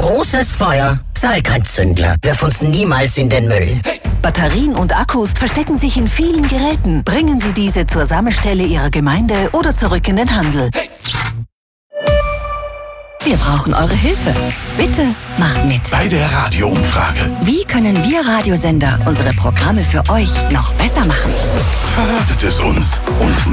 Großes Feuer, sei kein Zündler, wirf uns niemals in den Müll. Batterien und Akkus verstecken sich in vielen Geräten. Bringen Sie diese zur Sammelstelle Ihrer Gemeinde oder zurück in den Handel. Wir brauchen eure Hilfe. Bitte macht mit. Bei der Radioumfrage. Wie können wir Radiosender unsere Programme für euch noch besser machen? Verratet es uns und